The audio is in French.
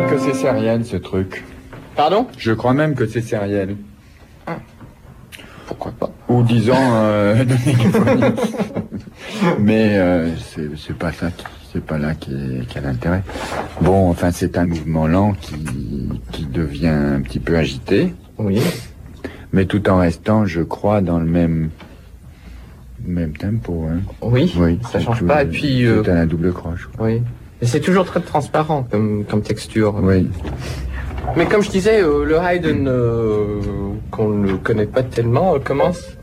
que c'est sériel ce truc. Pardon? Je crois même que c'est sériel. Pourquoi pas? Ou disons mais c'est pas ça, c'est pas là qui a l'intérêt. Bon, enfin c'est un mouvement lent qui devient un petit peu agité. Oui. Mais tout en restant, je crois, dans le même tempo. Hein. Oui, ça change pas. Et puis c'est à la double croche. Oui. Et c'est toujours très transparent comme texture. Oui. Mais comme je disais, le Haydn qu'on ne connaît pas tellement commence